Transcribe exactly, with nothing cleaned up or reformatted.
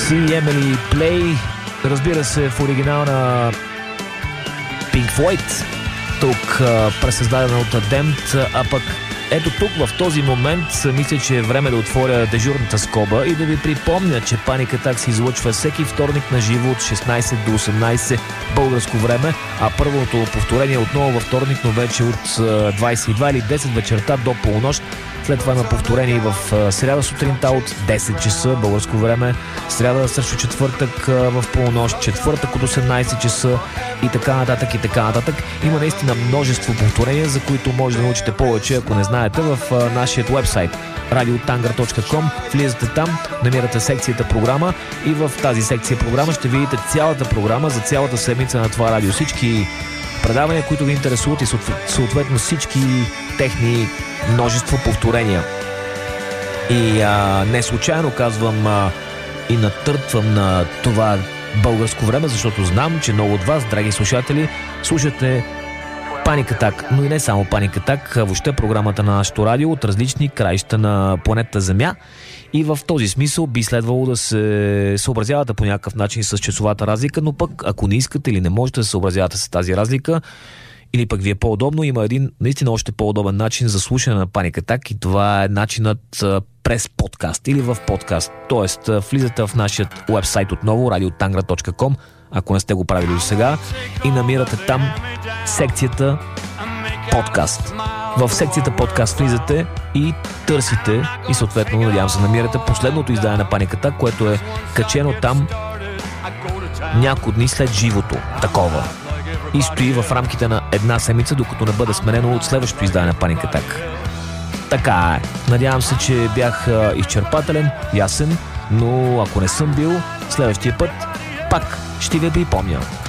See Emily Play, разбира се, в оригинал на Pink Floyd, тук пресъздадена от Damned, а пък ето тук в този момент мисля, че е време да отворя дежурната скоба и да ви припомня, че Паник Атак се излъчва всеки вторник на живо от шестнайсет до осемнайсет българско време, а първото повторение отново във вторник, но вече от двайсет и две или десет вечерта до полунощ. След това има повторение в сряда сутринта от десет часа българско време, сряда също четвъртък в полунощ, четвъртък от осемнайсет часа и така нататък и така нататък. Има наистина множество повторения, за които може да научите повече, ако не знаете, в нашия уебсайт радио тангър точка ком. Влизате там, намирате секцията програма и в тази секция програма ще видите цялата програма за цялата седмица на това радио. Всички предавания, които ви интересуват и съответно всички техни множество повторения. И а, не случайно казвам а, и натъртвам на това българско време, защото знам, че много от вас, драги слушатели, слушате Паник Атак, но и не само Паник Атак, въобще програмата на нашето радио от различни краища на планетата Земя. И в този смисъл би следвало да се съобразявате по някакъв начин с часовата разлика, но пък ако не искате или не можете да се съобразявате с тази разлика, или пък ви е по-удобно, има един наистина още по-удобен начин за слушане на Паник Атак и това е начинът през подкаст или в подкаст. Тоест, влизате в нашия уебсайт отново, радио тангър точка ком, ако не сте го правили до сега, и намирате там секцията подкаст. В секцията подкаст влизате и търсите и съответно, надявам се, намирате последното издание на Паник Атак, което е качено там няколко дни след живото такова. И стои в рамките на една седмица, докато не бъде сменено от следващото издание на Паник Атак. Така е. Надявам се, че бях изчерпателен, ясен, но ако не съм бил, следващия път пак ще ви припомня.